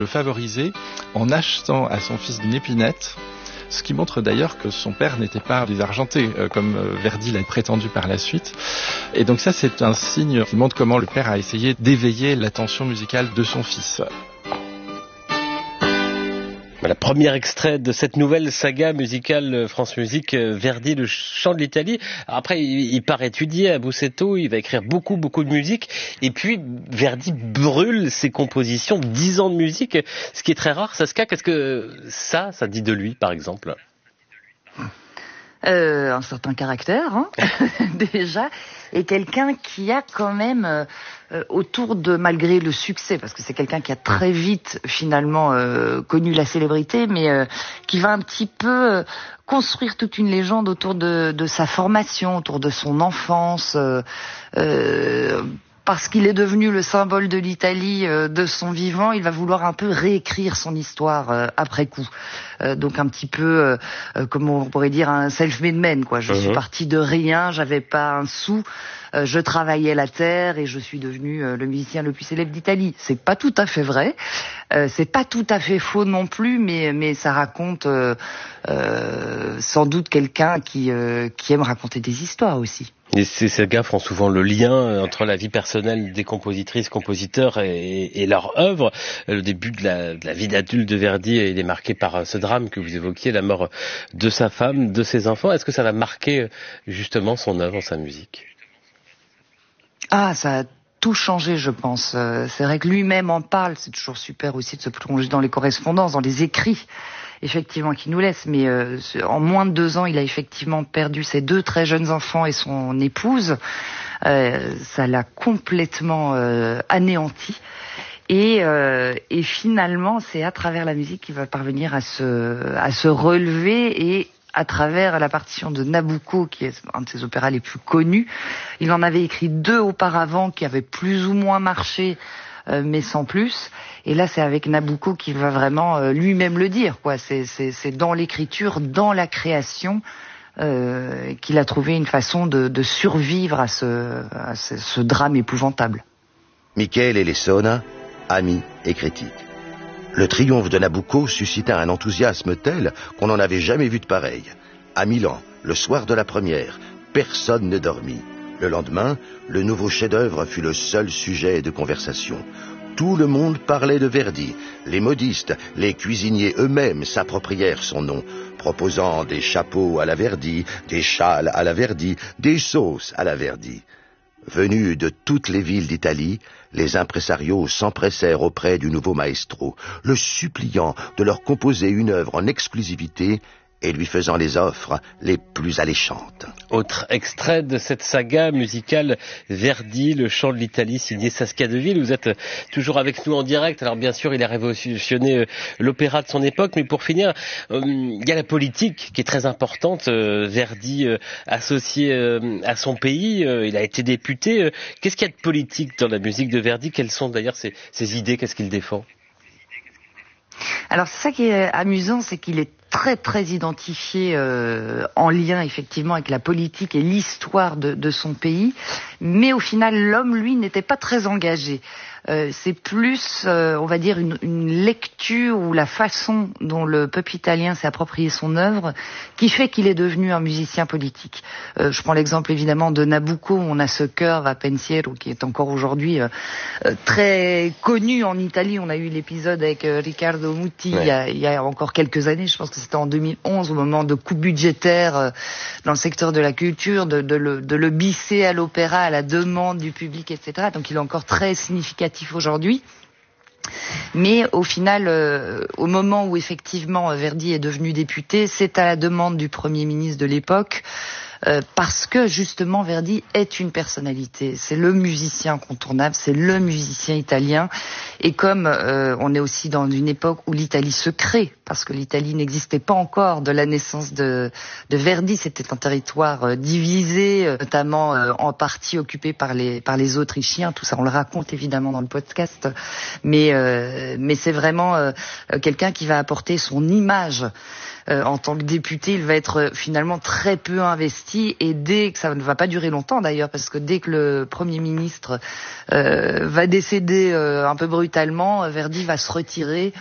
le favoriser en achetant à son fils une épinette, ce qui montre d'ailleurs que son père n'était pas désargenté, comme Verdi l'a prétendu par la suite. Et donc ça, c'est un signe qui montre comment le père a essayé d'éveiller l'attention musicale de son fils. Voilà, premier extrait de cette nouvelle saga musicale France Musique, Verdi, le chant de l'Italie. Après, il part étudier à Busseto, il va écrire beaucoup de musique, et puis Verdi brûle ses compositions, 10 ans de musique, ce qui est très rare. Saskia, qu'est-ce que ça dit de lui, par exemple ? Un certain caractère, hein, déjà, et quelqu'un qui a quand même autour de, malgré le succès, parce que c'est quelqu'un qui a très vite finalement connu la célébrité, mais qui va un petit peu construire toute une légende autour de sa formation, autour de son enfance, parce qu'il est devenu le symbole de l'Italie de son vivant, il va vouloir un peu réécrire son histoire après coup. Donc un petit peu, comment on pourrait dire, un self-made man, quoi. Je suis parti de rien, j'avais pas un sou, je travaillais la terre et je suis devenu le musicien le plus célèbre d'Italie. C'est pas tout à fait vrai, c'est pas tout à fait faux non plus, mais ça raconte sans doute quelqu'un qui aime raconter des histoires aussi. Et ces sagas font souvent le lien entre la vie personnelle des compositrices, compositeurs et leur œuvre. Le début de la vie d'adulte de Verdi, il est marqué par ce drame que vous évoquiez, la mort de sa femme, de ses enfants. Est-ce que ça va marquer justement son œuvre, sa musique ? Ah, ça a tout changé, je pense. C'est vrai que lui-même en parle. C'est toujours super aussi de se plonger dans les correspondances, dans les écrits, effectivement, qu'il nous laisse. Mais en moins de 2 ans, il a effectivement perdu ses 2 très jeunes enfants et son épouse. Ça l'a complètement anéanti. Et finalement, c'est à travers la musique qu'il va parvenir à se relever, et à travers la partition de Nabucco, qui est un de ses opéras les plus connus. Il en avait écrit 2 auparavant qui avaient plus ou moins marché, mais sans plus. Et là, c'est avec Nabucco qu'il va vraiment lui-même le dire, quoi. C'est dans l'écriture, dans la création, qu'il a trouvé une façon de survivre à ce drame épouvantable. Michele et Lessona, amis et critiques. Le triomphe de Nabucco suscita un enthousiasme tel qu'on n'en avait jamais vu de pareil. À Milan, le soir de la première, personne ne dormit. Le lendemain, le nouveau chef-d'œuvre fut le seul sujet de conversation. Tout le monde parlait de Verdi. Les modistes, les cuisiniers eux-mêmes s'approprièrent son nom, proposant des chapeaux à la Verdi, des châles à la Verdi, des sauces à la Verdi. Venus de toutes les villes d'Italie, les impresarios s'empressèrent auprès du nouveau maestro, le suppliant de leur composer une œuvre en exclusivité et lui faisant les offres les plus alléchantes. Autre extrait de cette saga musicale Verdi, le chant de l'Italie, signé Saskia Deville. Vous êtes toujours avec nous en direct. Alors bien sûr, il a révolutionné l'opéra de son époque, mais pour finir, il y a la politique qui est très importante. Verdi associé à son pays, il a été député. Qu'est-ce qu'il y a de politique dans la musique de Verdi ? Quelles sont d'ailleurs ses idées ? Qu'est-ce qu'il défend ? Alors c'est ça qui est amusant, c'est qu'il est très très identifié en lien effectivement avec la politique et l'histoire de son pays, mais au final l'homme lui n'était pas très engagé. C'est plus, on va dire, une lecture ou la façon dont le peuple italien s'est approprié son œuvre qui fait qu'il est devenu un musicien politique. Je prends l'exemple évidemment de Nabucco, on a ce chœur Va Pensiero qui est encore aujourd'hui très connu en Italie. On a eu l'épisode avec Riccardo Muti il y a encore quelques années, je pense que c'était en 2011, au moment de coupes budgétaires dans le secteur de la culture, de le bisser à l'opéra à la demande du public, etc. Donc il est encore très significatif aujourd'hui. Mais au final, au moment où effectivement Verdi est devenu député, c'est à la demande du Premier ministre de l'époque, parce que justement Verdi est une personnalité, c'est le musicien incontournable, c'est le musicien italien, et comme on est aussi dans une époque où l'Italie se crée, parce que l'Italie n'existait pas encore de la naissance de Verdi, c'était un territoire divisé, notamment en partie occupé par les Autrichiens, tout ça on le raconte évidemment dans le podcast, mais c'est vraiment quelqu'un qui va apporter son image. En tant que député, il va être finalement très peu investi dynastie, et dès que ça ne va pas durer longtemps d'ailleurs, parce que dès que le Premier ministre va décéder un peu brutalement, Verdi va se retirer